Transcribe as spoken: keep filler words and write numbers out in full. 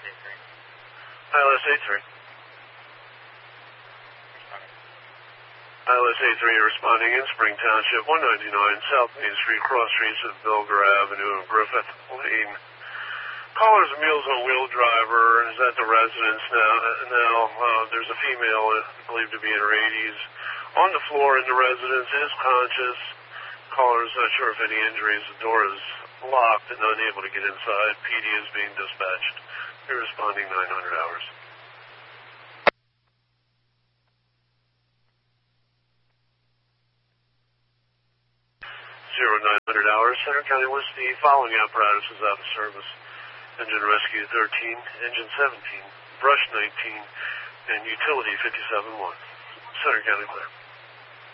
I L S A three. I L S A three responding in Spring Township, one ninety-nine South Main Street, cross streets of Bilger Avenue and Griffith Lane. Caller's a Meals on Wheel driver and is at the residence now. Now, uh, there's a female believed to be in her eighties on the floor in the residence, is conscious. Caller is not sure if any injuries. The door is locked and unable to get inside. P D is being dispatched. We're responding nine hundred hours. Zero nine hundred hours. Center County lists the following apparatuses out of service: engine rescue thirteen, engine seventeen, brush nineteen, and utility fifty-seven one. Center County clear.